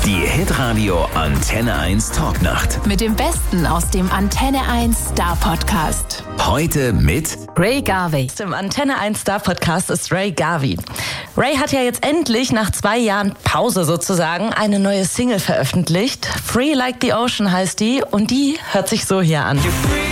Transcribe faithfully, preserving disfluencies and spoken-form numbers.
Die Hitradio Antenne eins Talknacht. Mit dem Besten aus dem Antenne eins Star Podcast. Heute mit Ray Garvey. Im Antenne eins Star Podcast ist Ray Garvey. Ray hat ja jetzt endlich nach zwei Jahren Pause sozusagen eine neue Single veröffentlicht. Free Like the Ocean heißt die und die hört sich so hier an. You're free